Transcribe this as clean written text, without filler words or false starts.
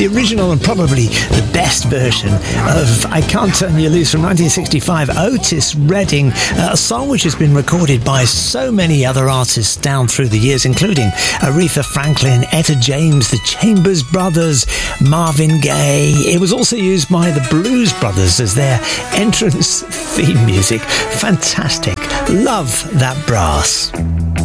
The original and probably the best version of I Can't Turn You Loose from 1965, Otis Redding, a song which has been recorded by so many other artists down through the years, including Aretha Franklin, Etta James, the Chambers Brothers, Marvin Gaye. It was also used by the Blues Brothers as their entrance theme music. Fantastic. Love that brass.